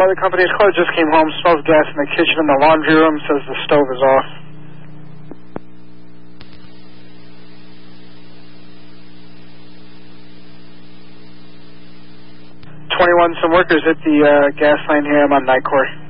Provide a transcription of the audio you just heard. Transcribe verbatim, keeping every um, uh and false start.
Well, the company's closed, just came home, smells gas in the kitchen and the laundry room, says the stove is off. twenty-one, some workers hit the uh, gas line here. I'm on Nicor.